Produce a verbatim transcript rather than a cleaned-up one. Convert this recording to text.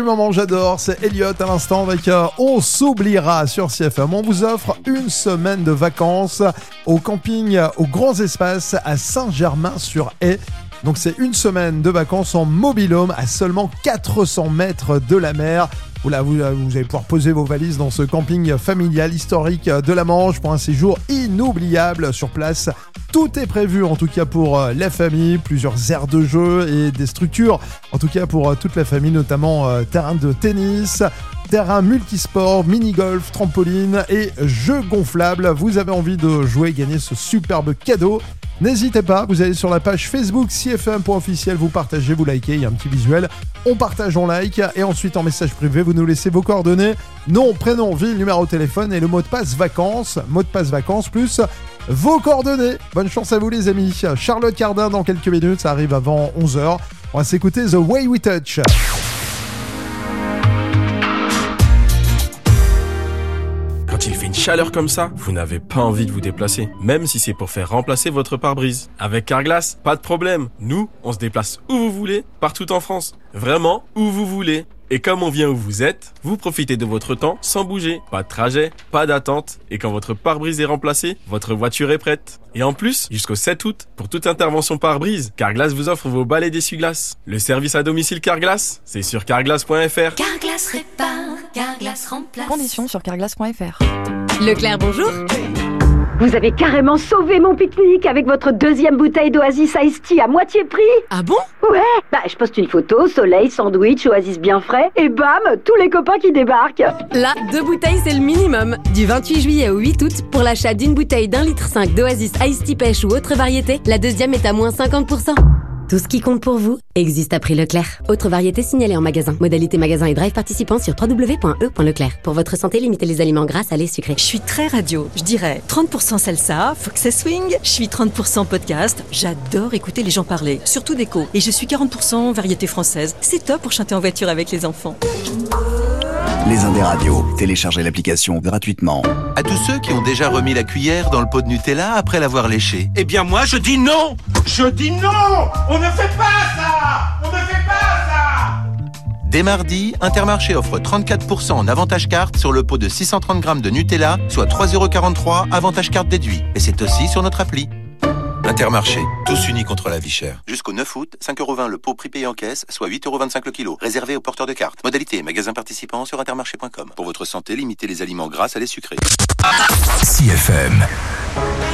Moment j'adore, c'est Elliot à l'instant avec euh, On s'oubliera sur C F M. On vous offre une semaine de vacances au camping aux Grands Espaces à Saint-Germain-sur-Haye. Donc c'est une semaine de vacances en mobil-home à seulement quatre cents mètres de la mer. Là, vous, vous allez pouvoir poser vos valises dans ce camping familial historique de la Manche pour un séjour inoubliable sur place. Tout est prévu en tout cas pour la famille, plusieurs aires de jeu et des structures en tout cas pour toute la famille, notamment euh, terrain de tennis, terrain multisport, mini-golf, trampoline et jeux gonflables. Vous avez envie de jouer et gagner ce superbe cadeau? N'hésitez pas, vous allez sur la page Facebook C F M point officiel, vous partagez, vous likez, il y a un petit visuel, on partage, on like, et ensuite en message privé, vous nous laissez vos coordonnées, nom, prénom, ville, numéro de téléphone et le mot de passe vacances, mot de passe vacances plus vos coordonnées. Bonne chance à vous les amis. Charlotte Cardin dans quelques minutes, ça arrive avant onze heures. On va s'écouter The Way We Touch. Quand il fait une chaleur comme ça, vous n'avez pas envie de vous déplacer, même si c'est pour faire remplacer votre pare-brise. Avec Carglass, pas de problème. Nous, on se déplace où vous voulez, partout en France. Vraiment, où vous voulez. Et comme on vient où vous êtes, vous profitez de votre temps sans bouger. Pas de trajet, pas d'attente. Et quand votre pare-brise est remplacé, votre voiture est prête. Et en plus, jusqu'au sept août, pour toute intervention pare-brise, Carglass vous offre vos balais d'essuie-glace. Le service à domicile Carglass, c'est sur carglass point f r. Carglass répare, Carglass remplace. Conditions sur carglass point f r. Leclerc, bonjour. Vous avez carrément sauvé mon pique-nique avec votre deuxième bouteille d'Oasis Iced Tea à moitié prix. Ah bon? Ouais, bah je poste une photo, soleil, sandwich, Oasis bien frais, et bam, tous les copains qui débarquent. Là, deux bouteilles, c'est le minimum. Du vingt-huit juillet au huit août, pour l'achat d'une bouteille d'un litre cinq d'Oasis Iced Tea pêche ou autre variété, la deuxième est à moins cinquante pour cent. Tout ce qui compte pour vous existe à prix Leclerc. Autre variété signalée en magasin. Modalité magasin et drive participant sur w w w point e point leclerc. Pour votre santé, limitez les aliments gras, salés, sucrés. Je suis très radio. Je dirais trente pour cent salsa, faut que ça swing. Je suis trente pour cent podcast. J'adore écouter les gens parler, surtout d'écho. Et je suis quarante pour cent variété française. C'est top pour chanter en voiture avec les enfants. Les Indes radios. Téléchargez l'application gratuitement. À tous ceux qui ont déjà remis la cuillère dans le pot de Nutella après l'avoir léché. Eh bien moi, je dis non. Je dis non. On ne fait pas ça. On ne fait pas ça. Dès mardi, Intermarché offre trente-quatre pour cent en avantage carte sur le pot de six cent trente grammes de Nutella, soit trois euros quarante-trois, avantage carte déduit. Et c'est aussi sur notre appli. Intermarché, tous unis contre la vie chère. Jusqu'au neuf août, cinq euros vingt le pot prix payé en caisse, soit huit euros vingt-cinq le kilo. Réservé aux porteurs de cartes. Modalité et magasin participant sur intermarché point com. Pour votre santé, limitez les aliments gras, salés, sucrés. C F M.